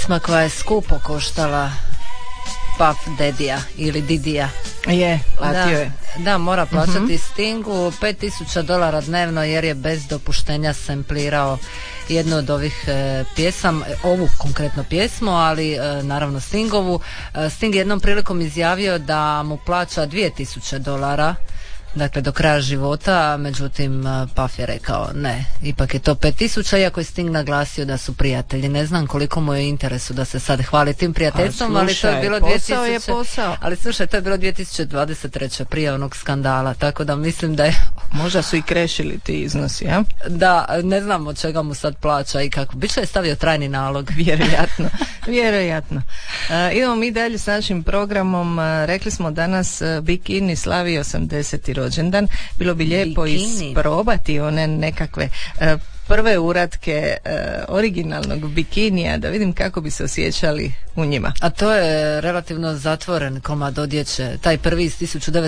Pjesma koja je skupo koštala Puff Daddy-a ili Didija. Je, platio je. Da, mora plaćati Stingu $5,000 dnevno jer je bez dopuštenja samplirao jednu od ovih pjesama, ovu konkretno pjesmu, ali naravno Stingovu. Sting jednom prilikom izjavio da mu plaća $2,000, dakle do kraja života, međutim Puff je rekao ne, ipak je to 5,000, iako je Sting naglasio da su prijatelji. Ne znam koliko mu je u interesu da se sad hvali tim prijateljstvom, ali to je bilo posao je posao. Ali slušaj, to je bilo 2023. prije onog skandala, tako da mislim da je... Možda su i krešili ti iznosi, a? Da, ne znam od čega mu sad plaća i kako. Biće je stavio trajni nalog. Vjerojatno. Idemo mi dalje s našim programom. Rekli smo danas Bikini slavi 80. rođendan. Bilo bi lijepo isprobati one nekakve prve uratke originalnog bikinija, da vidim kako bi se osjećali u njima. A to je relativno zatvoren komad odjeće, taj prvi iz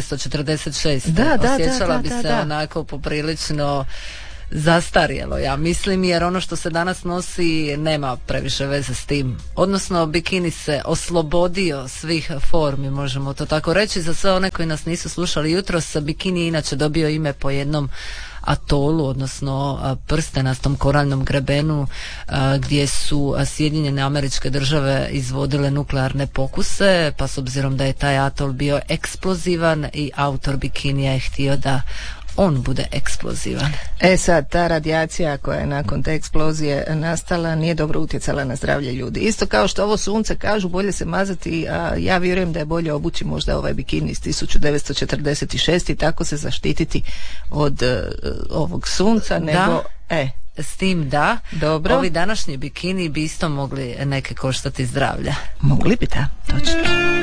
1946. Osjećala bi se onako poprilično zastarjelo, ja mislim, jer ono što se danas nosi nema previše veze s tim. Odnosno, bikini se oslobodio svih formi, možemo to tako reći. Za sve one koji nas nisu slušali jutros, bikini inače dobio ime po jednom atolu, odnosno prstenastom koralnom grebenu gdje su Sjedinjene Američke Države izvodile nuklearne pokuse, pa s obzirom da je taj atol bio eksplozivan i autor bikinija je htio da on bude eksplozivan. Sad, ta radijacija koja je nakon te eksplozije nastala nije dobro utjecala na zdravlje ljudi. Isto kao što ovo sunce kažu, bolje se mazati, a ja vjerujem da je bolje obući možda ovaj bikini iz 1946 i tako se zaštititi od ovog sunca, nego... S tim da, dobro. Ovi današnji bikini bi isto mogli neke koštati zdravlja. Mogli bi, da, točno.